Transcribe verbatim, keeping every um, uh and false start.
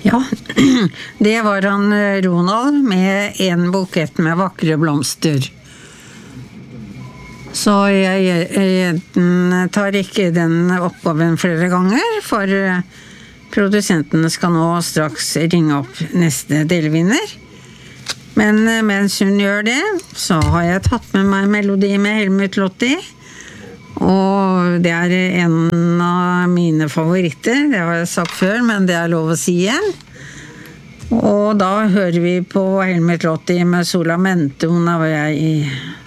Ja, det var han Ronald med en bukett med vakre blomster. Så jeg, jeg tar ikke den oppgaven flere ganger, for produsentene skal nå straks ringe opp neste delvinner. Men mens hun gjør det, så har jeg tatt med meg melodi med Helmut Lotti. Og det er en av mine favoritter, det har jeg sagt før, men det er lov å si igjen. Og da hører vi på Helmut Lotti med Solamente una via i